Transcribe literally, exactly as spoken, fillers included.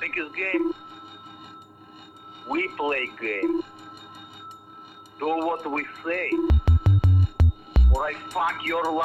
think it's game? We play game. Do what we say, or I fuck your life.